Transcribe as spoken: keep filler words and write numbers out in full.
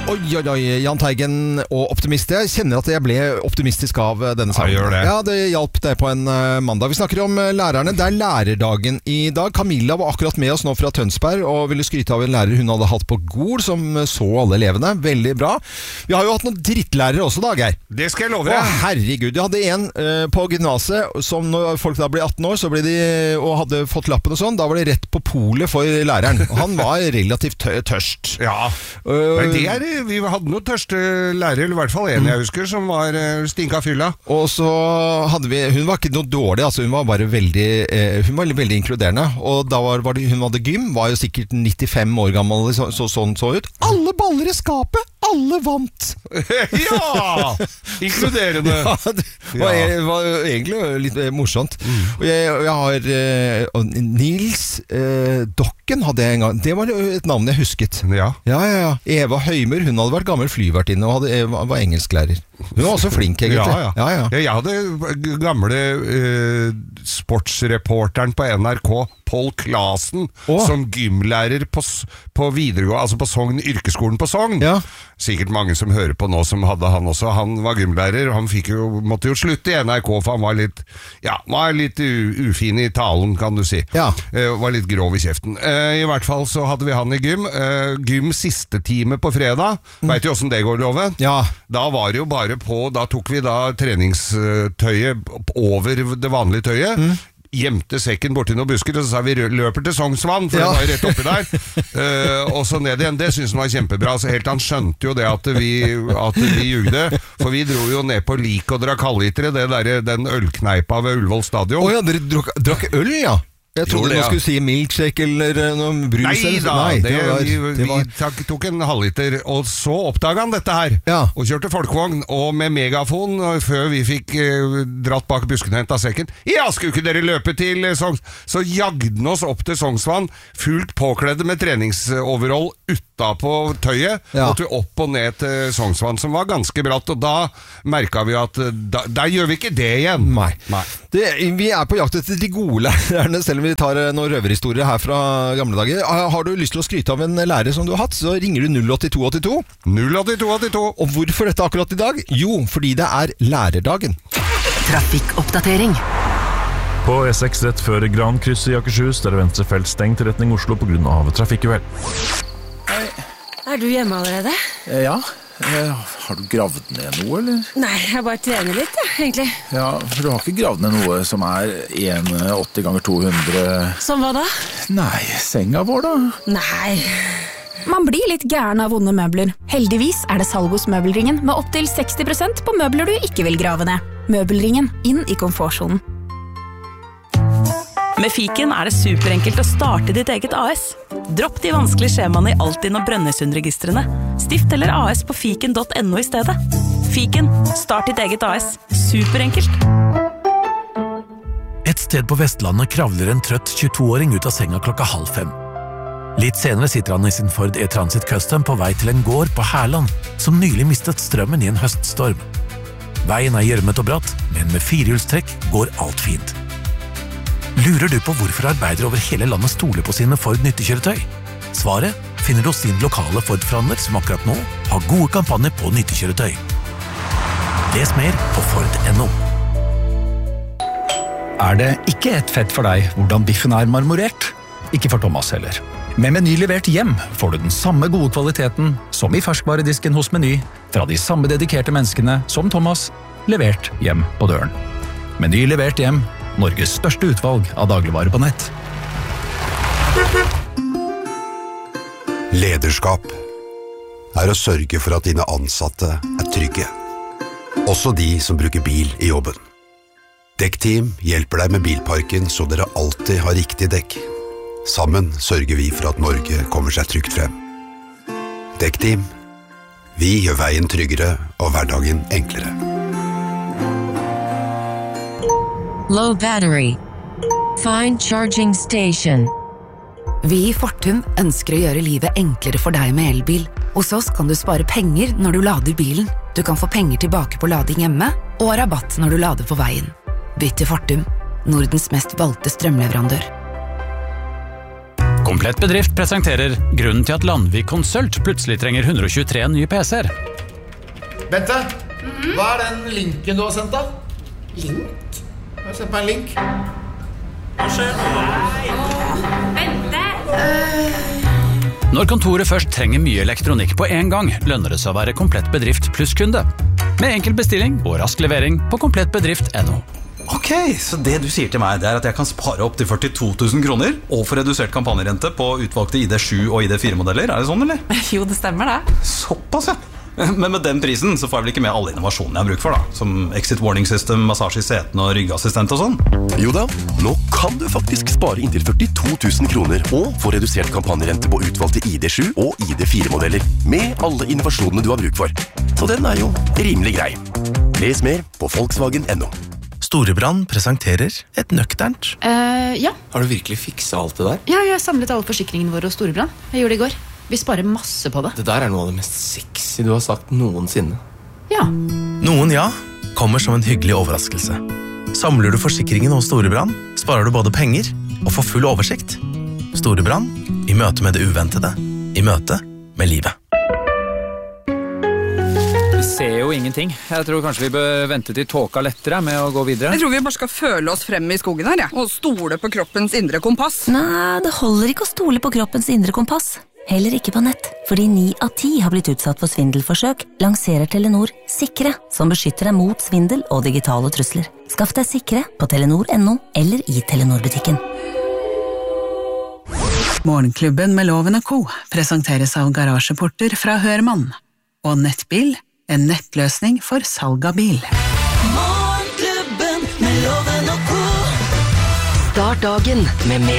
Oi, oi, oi, Jahn Teigen og optimist. Jeg kjenner at jeg ble optimistisk av denne sangen. Ja, det. Ja, det hjalp det på en uh, mandag. Vi snakker om uh, lærerne. Det er lærerdagen i dag. Camilla var akkurat med oss nå fra Tønsberg og ville skryte av en lærer hun hadde hatt på Gol, som uh, så alle elevene. Veldig bra. Vi har jo hatt noen drittlærere også da, Geir. Det skal jeg love deg. Å, herregud. Jeg hadde en uh, på gymnaset, som når folk da ble atten år, så ble de, og hadde fått lappen og sånn, da var det rett på polet for læreren. Og han var relativt tø tørst. Ja, uh, men det er vi hadde noen tørste lærere, eller i hvert fall en jeg husker, som var uh, stinka fylla. Og så hadde vi, hun var ikke noe dårlig, altså hun var bare veldig, eh, hun var veldig inkluderende. Og da var, var det, hun hadde gym, var jo sikkert nittifem år gammel, så, så, sånn så ut. Alle baller i skapet! Alle vant! Ja! Inkluderende. Ja, det var, ja. var egentlig litt morsomt. Mm. Og jeg, jeg har uh, Nils uh, Dokken hadde jeg en gang. Det var et navn jeg husket. Ja. Ja, ja, ja. Eva Høymer, hun hadde vært gammel flyvertinne og hadde, var engelsklærer. Hun var også flink, egentlig. Ja, ja. Ja, ja. Jeg hadde gamle uh, sportsreporteren på N R K, Paul Klasen, oh. som gymlærer på, på videregående, altså på Sogn, yrkesskolen på Sogn. Ja. Sikkert mange som hører på nå som hadde han også. Han var gymlærer, og han fikk jo, måtte jo slutte i N R K, for han var litt, ja, var litt u, ufin i talen, kan du si. Ja. Uh, var litt grov i kjeften. Uh, I hvert fall så hadde vi han i gym. Uh, gym siste time på fredag. Mm. Vet du hvordan det går, Loven? Ja. Da var det jo bare på, da tok vi da treningstøyet over det vanlige tøyet, mm. gjemte sekken borti noen busker, og så sa vi løper til Sognsvann, for ja. det var rett oppi der, uh, og så ned igjen. Det synes han var kjempebra, så helt han skjønte jo det at vi, at vi jugde, for vi dro jo ned på Lik og drakk halvlitere, det der, den ølkneipa ved Ullevål stadion. Åja, oh, dere drakk, drakk øl, ja? Jeg trodde du ja. skulle si milkshake eller noen brus. Nei da, Nei, det, det var, vi, det var... vi tok en halvliter, og så oppdaget han dette her, ja. og kjørte folkevogn, og med megafon, og før vi fikk eh, dratt bak busken og hentet sekken. Ja, skulle ikke dere løpe til Songs? Så jagde han oss opp til Sognsvann, fullt påkledde med treningsoverhold utta på tøyet, ja. og til opp og ned til Sognsvann, som var ganske bratt, og da merket vi at da, der gjør vi ikke det igjen. Nei. Nei. Det, vi er på jakt etter de gode lærerne, selv om vi tar noen røverhistorier her fra gamle dager. Har du lyst til å skryte av en lærer som du har hatt, så ringer du null åtte to åtte to. null åtte to åtte to. Og hvorfor dette akkurat i dag? Jo, fordi det er lærerdagen. Trafikkoppdatering. På E seks rett før Grankrysset i Akershus, der er venstre felt stengt i retning Oslo på grunn av trafikkuhell. Hei. Er du hjemme allerede? Ja. Eh, har du gravd ned noe, eller? Nei, jeg bare trener litt, ja, egentlig. Ja, for du har ikke gravd ned noe som er en komma åtti ganger to hundre... Som hva da? Nei, senga vår da. Nei. Man blir litt gæren av vonde møbler. Heldigvis er det salg hos Møbelringen med opp til seksti prosent på møbler du ikke vil grave ned. Møbelringen, inn i komfortsonen. Med Fiken er det superenkelt å starte ditt eget A S. Dropp de vanskelige skjemaene i Altinn og Brønnøysundregistrene. Stift eller A S på fiken punktum no i stedet. Fiken, start ditt eget A S. Superenkelt. Et sted på Vestlandet kravler en trøtt tjueto-åring ut av senga klokka halv fem. Litt senere sitter han i sin Ford E-Transit Custom på vei til en gård på Herland, som nylig mistet strømmen i en høststorm. Veien er gjørmet og bratt, men med firehjulstrekk går alt fint. Lurer du på hvorfor arbeidere over hele landet stoler på sine Ford nyttekjøretøy? Svaret finner du hos din lokale Ford-forhandler som akkurat nå har gode kampanjer på nyttekjøretøy. Les mer på Ford punktum no. Er det ikke et fett for deg hvordan biffen er marmorert? Ikke for Thomas heller. Med Meny levert hjem får du den samme gode kvaliteten som i ferskvaredisken hos Meny, fra de samme dedikerte menneskene som Thomas, levert hjem på døren. Meny levert hjem, Norges største utvalg av dagligvarer på nett. Lederskap er å sørge for at dine ansatte er trygge. Også de som bruker bil i jobben. Dekkteam hjelper deg med bilparken så dere alltid har riktig dekk. Sammen sørger vi for at Norge kommer seg trygt frem. Dekkteam. Vi gjør veien tryggere og hverdagen enklere. Low battery. Find charging station. Vi i Fortum ønsker å gjøre livet enklere for deg med elbil. Hos oss kan du spare penger når du lader bilen. Du kan få penger tilbake på lading hjemme, og rabatt når du lader på veien. Bytt til Fortum, Nordens mest valgte strømleverandør. Komplett Bedrift presenterer grunnen til at Landvik Consult plutselig trenger hundre og tjuetre nye P C-er. Bente, hva er den linken du har sendt da? Link? Jeg har sendt meg en link. Hva skjer? Bente! Når kontoret først trenger mye elektronikk på en gang, lønner det seg å være Komplett Bedrift pluss-kunde. Med enkel bestilling og rask levering på komplett bedrift punktum no. Ok, så det du sier til meg det er at jeg kan spare opp til førtito tusen kroner og få redusert kampanjerente på utvalgte I D sju og I D fire modeller, er det sånn eller? Jo, det stemmer det. Såpass ja. Men med den prisen så får jeg vel ikke med alle innovasjonene jeg har bruk for da, som exit warning system, massasje I seten og ryggassistent og sånn. Jo da, nå kan du faktisk spare inntil førtito tusen kroner og få redusert kampanjerente på utvalgte I D sju og I D fire modeller med alle innovasjonene du har bruk for. Så den er jo rimelig grei. Les mer på Volkswagen punktum no. Storebrand presenterer et nøkternt. Uh, ja. Har du virkelig fikset alt det der? Ja, jeg har samlet alle forsikringene våre hos Storebrand. Jeg gjorde det I går. Vi sparer masse på det. Det der er noe av det mest sexy du har sagt noensinne. Ja. Noen ja, kommer som en hyggelig overraskelse. Samler du forsikringen hos Storebrand, sparer du både penger og får full oversikt. Storebrand, I møte med det uventede, I møte med livet. Vi ser jo ingenting. Jeg tror kanskje vi bør vente til tåka lettere med å gå videre. Jeg tror vi bare skal føle oss frem I skogen her, ja. Og stole på kroppens indre kompass. Nei, det holder ikke å stole på kroppens indre kompass. Heller ikke på nett, fordi ni av ti har blitt utsatt for svindelforsøk, lanserer Telenor Sikre, som beskytter deg mot svindel og digitale trusler. Skaff deg Sikre på telenor punktum no eller I Telenor-butikken. Morgenklubben med Loven og Co. presenteres av garasjeporter fra Hørmann. Og Nettbil, en nettløsning for salg av bil. Morgenklubben med Loven og Co. Start dagen med mer